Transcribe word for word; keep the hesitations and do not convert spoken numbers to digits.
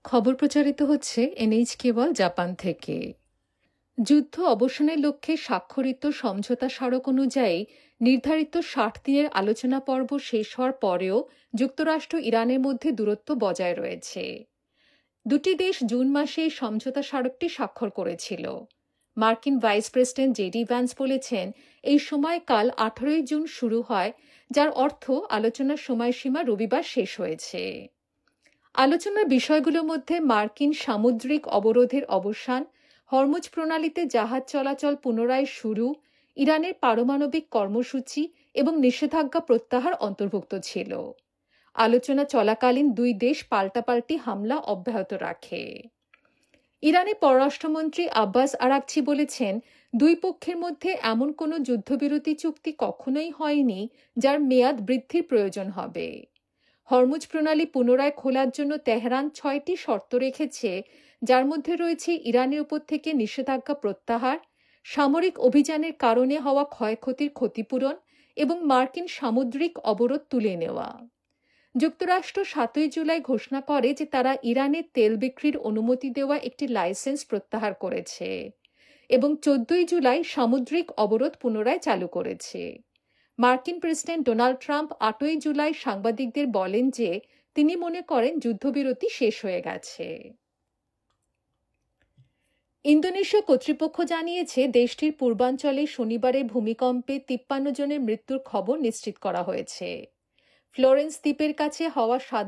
খবর প্রচারিত হচ্ছে এনএইচকে ওয়ার্ল্ড জাপান থেকে। যুদ্ধ অবসানের লক্ষ্যে স্বাক্ষরিত সমঝোতা স্মারক অনুযায়ী নির্ধারিত ষাট দিনের আলোচনা পর্ব শেষ হওয়ার পরেও যুক্তরাষ্ট্র ইরানের মধ্যে দূরত্ব বজায় রয়েছে। দুটি দেশ জুন মাসে এই সমঝোতা স্মারকটি স্বাক্ষর করেছিল। মার্কিন ভাইস প্রেসিডেন্ট জেডি ভ্যান্স বলেছেন, এই সময়কাল আঠারোই জুন শুরু হয়, যার অর্থ আলোচনার সময়সীমা রবিবার শেষ হয়েছে। আলোচনার বিষয়গুলোর মধ্যে মার্কিন সামুদ্রিক অবরোধের অবসান, হরমুজ প্রণালীতে জাহাজ চলাচল পুনরায় শুরু, ইরানের পারমাণবিক কর্মসূচি এবং নিষেধাজ্ঞা প্রত্যাহার অন্তর্ভুক্ত ছিল। আলোচনা চলাকালীন দুই দেশ পাল্টাপাল্টি হামলা অব্যাহত রাখে। ইরানের পররাষ্ট্রমন্ত্রী আব্বাস আরাকচি বলেছেন, দুই পক্ষের মধ্যে এমন কোনো যুদ্ধবিরতি চুক্তি কখনোই হয়নি যার মেয়াদ বৃদ্ধির প্রয়োজন হবে। হরমুজ প্রণালী পুনরায় খোলার জন্য তেহরান ছয়টি শর্ত রেখেছে, যার মধ্যে রয়েছে ইরানের উপর থেকে নিষেধাজ্ঞা প্রত্যাহার, সামরিক অভিযানের কারণে হওয়া ক্ষয়ক্ষতির ক্ষতিপূরণ এবং মার্কিন সামুদ্রিক অবরোধ তুলে নেওয়া। যুক্তরাষ্ট্র সাতই জুলাই ঘোষণা করে যে তারা ইরানের তেল বিক্রির অনুমতি দেওয়া একটি লাইসেন্স প্রত্যাহার করেছে এবং চোদ্দই জুলাই সামুদ্রিক অবরোধ পুনরায় চালু করেছে। মার্কিন প্রেসিডেন্ট ডোনাল্ড ট্রাম্প আটই জুলাই সাংবাদিকদের বলেন যে তিনি মনে করেন যুদ্ধবিরতি শেষ হয়ে গেছে। ইন্দোনেশীয় কর্তৃপক্ষ জানিয়েছে দেশটির পূর্বাঞ্চলে শনিবারের ভূমিকম্পে তিপ্পান্ন জনের মৃত্যুর খবর নিশ্চিত করা হয়েছে। ফ্লোরেন্স দ্বীপের কাছে হওয়া সাত